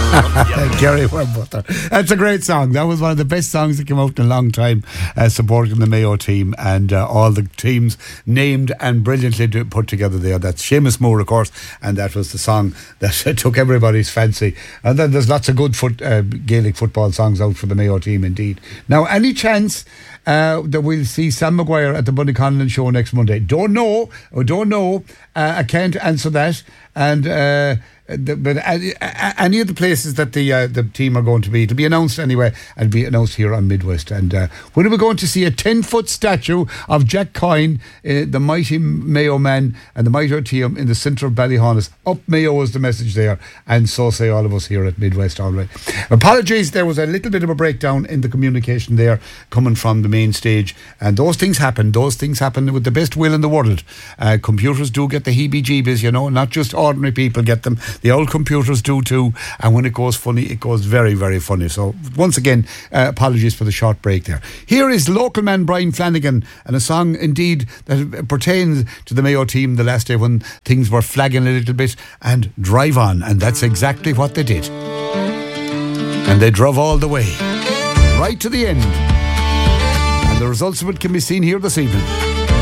Gary Warbutter. That's a great song. That was one of the best songs that came out in a long time, supporting the Mayo team and all the teams named and brilliantly put together there. That's Seamus Moore, of course, and that was the song that took everybody's fancy. And then there's lots of good Gaelic football songs out for the Mayo team indeed. Now, any chance that we'll see Sam Maguire at the Bunny Conlon show next Monday? Don't know. I can't answer that. And but any of the places that the team are going to be, it'll be announced anyway, and be announced here on Midwest. And when are we going to see a 10-foot statue of Jack Coyne, the mighty Mayo man and the mighty team in the centre of Ballyhonus? Up Mayo is the message there, and so say all of us here at Midwest. All right. Apologies, there was a little bit of a breakdown in the communication there coming from the main stage, and those things happen with the best will in the world. Computers do get the heebie-jeebies, you know, not just ordinary people get them. The old computers do too, and when it goes funny, it goes very, very funny. So once again, apologies for the short break there. Here is local man Brian Flanagan, and a song indeed that pertains to the Mayo team the last day when things were flagging a little bit, and Drive On, and that's exactly what they did. And they drove all the way, right to the end. And the results of it can be seen here this evening.